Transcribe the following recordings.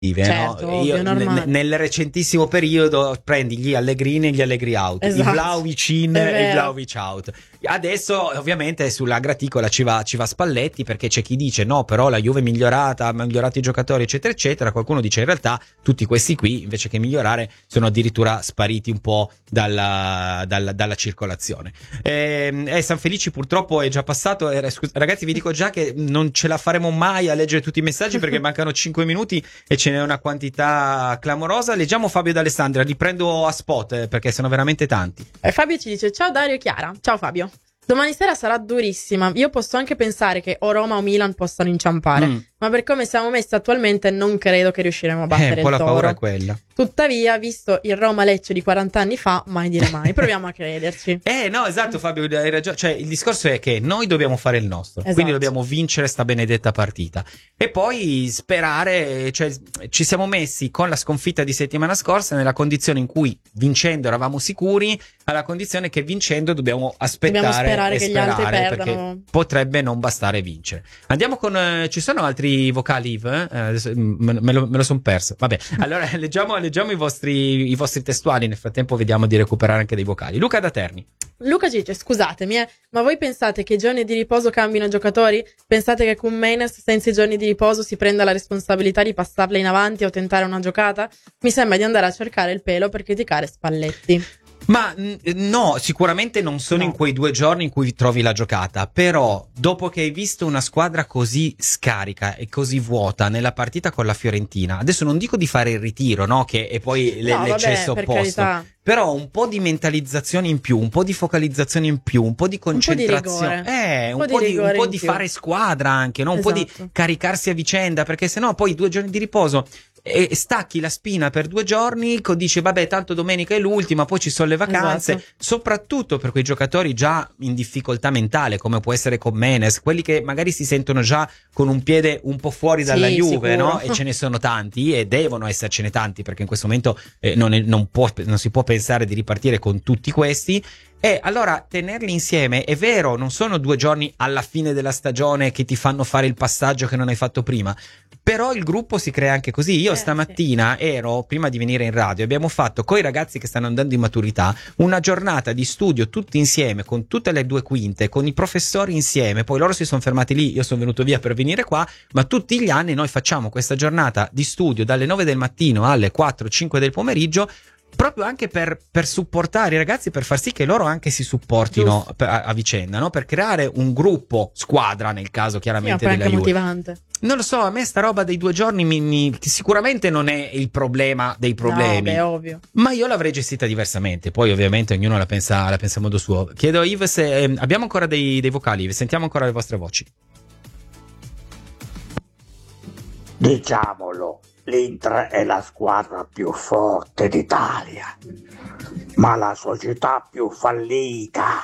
Certo, no? ovvio, normale. Nel recentissimo periodo prendi gli Allegrini e gli Allegri out, Esatto. i Vlahovic in È e i vero. Vlahovic out. Adesso ovviamente sulla graticola ci va Spalletti, perché c'è chi dice no, però la Juve è migliorata, ha migliorato i giocatori eccetera eccetera. Qualcuno dice in realtà tutti questi qui invece che migliorare sono addirittura spariti un po' dalla circolazione. San Felici purtroppo è già passato. Ragazzi, vi dico già che non ce la faremo mai a leggere tutti i messaggi perché mancano 5 minuti e ce n'è una quantità clamorosa. Leggiamo Fabio D'Alessandria, li prendo a spot perché sono veramente tanti. Fabio ci dice: ciao Dario e Chiara. Ciao Fabio. Domani sera sarà durissima. Io posso anche pensare che o Roma o Milan possano inciampare, ma per come siamo messi attualmente non credo che riusciremo a battere un po' il la Toro. paura è quella. Tuttavia, visto il Roma-Lecce di 40 anni fa, mai dire mai. Proviamo a crederci. No, esatto Fabio, hai ragione. Cioè, il discorso è che noi dobbiamo fare il nostro, Esatto. quindi dobbiamo vincere sta benedetta partita e poi sperare. Cioè, ci siamo messi con la sconfitta di settimana scorsa nella condizione in cui vincendo eravamo sicuri, alla condizione che vincendo dobbiamo aspettare Dobbiamo sperare e che gli altri sperare, perdano. perché potrebbe non bastare vincere. Andiamo con ci sono altri vocali, Yves? Adesso me lo son perso. Vabbè, allora leggiamo i vostri testuali, nel frattempo vediamo di recuperare anche dei vocali. Luca da Terni. Luca ci dice: scusatemi, ma voi pensate che i giorni di riposo cambino i giocatori? Pensate che con Menes senza i giorni di riposo si prenda la responsabilità di passarla in avanti o tentare una giocata? Mi sembra di andare a cercare il pelo per criticare Spalletti. Ma no, sicuramente non sono in quei 2 giorni in cui trovi la giocata, però dopo che hai visto una squadra così scarica e così vuota nella partita con la Fiorentina, adesso non dico di fare il ritiro, no? Che è poi l'eccesso per opposto, carità. però un po' di mentalizzazione in più, un po' di focalizzazione in più, un po' di concentrazione, un po' di fare squadra anche, no? Un po' di Esatto. caricarsi a vicenda, perché sennò poi 2 giorni di riposo e stacchi la spina per 2 giorni, dici vabbè tanto domenica è l'ultima, poi ci sono le vacanze. Esatto. Soprattutto per quei giocatori già in difficoltà mentale come può essere Menes, quelli che magari si sentono già con un piede un po' fuori dalla Juve, sicuro. no? E ce ne sono tanti e devono essercene tanti, perché in questo momento non si può pensare di ripartire con tutti questi. E allora tenerli insieme, è vero, non sono 2 giorni alla fine della stagione che ti fanno fare il passaggio che non hai fatto prima, però il gruppo si crea anche così. Io stamattina ero, prima di venire in radio, abbiamo fatto coi ragazzi che stanno andando in maturità una giornata di studio tutti insieme, con tutte le 2 quinte, con i professori insieme, poi loro si sono fermati lì, io sono venuto via per venire qua, ma tutti gli anni noi facciamo questa giornata di studio dalle 9 del mattino alle 4-5 del pomeriggio, proprio anche per supportare i ragazzi, per far sì che loro anche si supportino a vicenda, no? Per creare un gruppo squadra, nel caso chiaramente della Juve. Motivante. Non lo so, a me sta roba dei 2 giorni sicuramente non è il problema dei problemi. No, beh, ovvio. Ma io l'avrei gestita diversamente. Poi ovviamente ognuno la pensa a modo suo. Chiedo a Yves se abbiamo ancora dei vocali, sentiamo ancora le vostre voci. Diciamolo, l'Inter è la squadra più forte d'Italia, ma la società più fallita.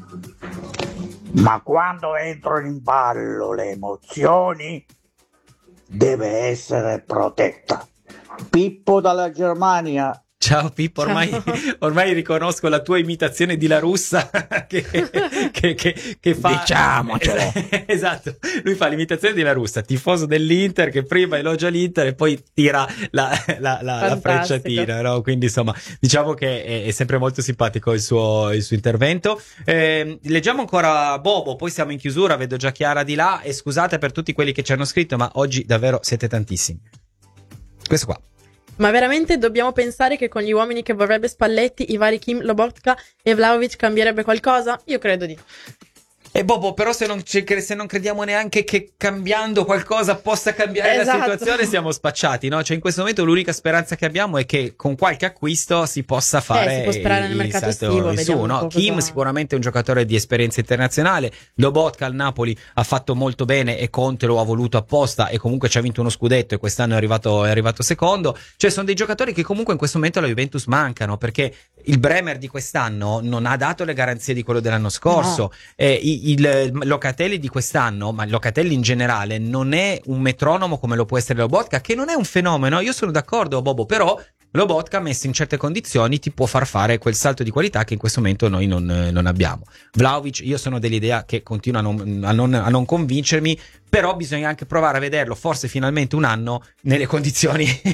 Ma quando entrano in ballo le emozioni, deve essere protetta. Pippo dalla Germania. Ciao Pippo, ormai riconosco la tua imitazione di La Russa che fa. Diciamocelo. Esatto, lui fa l'imitazione di La Russa, tifoso dell'Inter che prima elogia l'Inter e poi tira la frecciatina, no? Quindi insomma diciamo che è sempre molto simpatico il suo intervento. Leggiamo ancora Bobo, poi siamo in chiusura, vedo già Chiara di là e scusate per tutti quelli che ci hanno scritto, ma oggi davvero siete tantissimi. Questo qua. Ma veramente dobbiamo pensare che con gli uomini che vorrebbe Spalletti, i vari Kim, Lobotka e Vlahovic cambierebbe qualcosa? Io credo di no. E Bobo, però se non crediamo neanche che cambiando qualcosa possa cambiare la situazione, siamo spacciati, no? Cioè in questo momento l'unica speranza che abbiamo è che con qualche acquisto si possa fare si può sperare nel mercato estivo, su, no? Kim sicuramente è un giocatore di esperienza internazionale, Lobotka al Napoli ha fatto molto bene e Conte lo ha voluto apposta e comunque ci ha vinto uno scudetto e quest'anno è arrivato secondo. Cioè sono dei giocatori che comunque in questo momento alla Juventus mancano, perché il Bremer di quest'anno non ha dato le garanzie di quello dell'anno scorso, no. Il Locatelli di quest'anno, ma il Locatelli in generale non è un metronomo come lo può essere Lobotka, che non è un fenomeno. Io sono d'accordo, Bobo, però Lobotka messo in certe condizioni ti può far fare quel salto di qualità che in questo momento noi non abbiamo. Vlahovic, io sono dell'idea che continua a non convincermi, però bisogna anche provare a vederlo forse finalmente un anno nelle condizioni